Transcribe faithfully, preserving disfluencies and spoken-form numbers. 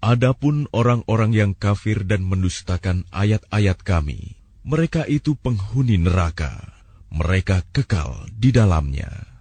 Adapun orang-orang yang kafir dan mendustakan ayat-ayat Kami, mereka itu penghuni neraka, mereka kekal di dalamnya.